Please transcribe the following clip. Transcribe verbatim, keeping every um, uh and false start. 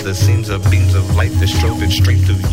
the seams of beams of light that strove it straight through